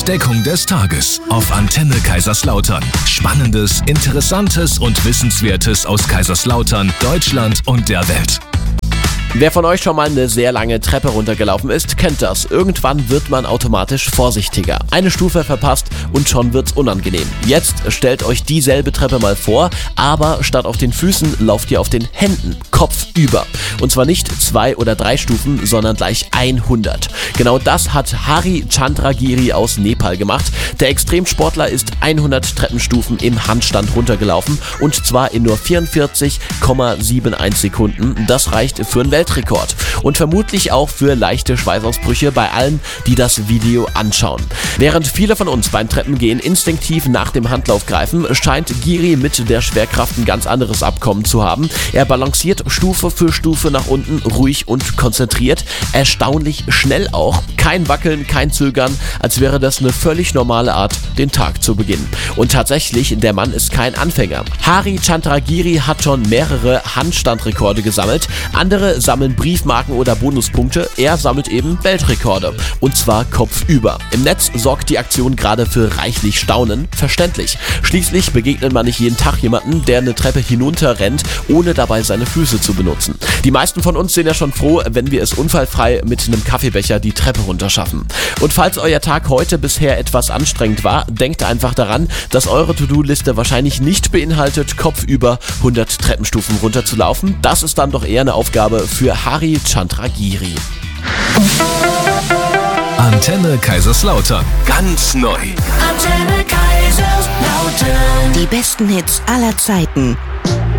Entdeckung des Tages auf Antenne Kaiserslautern. Spannendes, Interessantes und Wissenswertes aus Kaiserslautern, Deutschland und der Welt. Wer von euch schon mal eine sehr lange Treppe runtergelaufen ist, kennt das. Irgendwann wird man automatisch vorsichtiger. Eine Stufe verpasst und schon wird's unangenehm. Jetzt stellt euch dieselbe Treppe mal vor, aber statt auf den Füßen lauft ihr auf den Händen, kopfüber. Und zwar nicht 2 oder 3 Stufen, sondern gleich 100. Genau das hat Hari Chandragiri aus Nepal gemacht. Der Extremsportler ist 100 Treppenstufen im Handstand runtergelaufen und zwar in nur 44,71 Sekunden. Das reicht für einen Weltrekord und vermutlich auch für leichte Schweißausbrüche bei allen, die das Video anschauen. Während viele von uns beim Treppengehen instinktiv nach dem Handlauf greifen, scheint Giri mit der Schwerkraft ein ganz anderes Abkommen zu haben. Er balanciert Stufe für Stufe nach unten, ruhig und konzentriert, erstaunlich schnell auch. Kein Wackeln, kein Zögern, als wäre das eine völlig normale Art, den Tag zu beginnen. Und tatsächlich, der Mann ist kein Anfänger. Hari Chandragiri hat schon mehrere Handstandrekorde gesammelt. Andere sammeln Briefmarken oder Bonuspunkte. Er sammelt eben Weltrekorde. Und zwar kopfüber. Im Netz sorgt die Aktion gerade für reichlich Staunen. Verständlich. Schließlich begegnet man nicht jeden Tag jemanden, der eine Treppe hinunter rennt, ohne dabei seine Füße zu benutzen. Die meisten von uns sind ja schon froh, wenn wir es unfallfrei mit einem Kaffeebecher die Treppe runterschaffen. Und falls euer Tag heute bisher etwas anstrengend war, denkt einfach daran, dass eure To-Do-Liste wahrscheinlich nicht beinhaltet, kopfüber 100 Treppenstufen runterzulaufen. Das ist dann doch eher eine Aufgabe für Hari Chandragiri. Antenne Kaiserslautern. Ganz neu. Antenne Kaiserslautern. Die besten Hits aller Zeiten.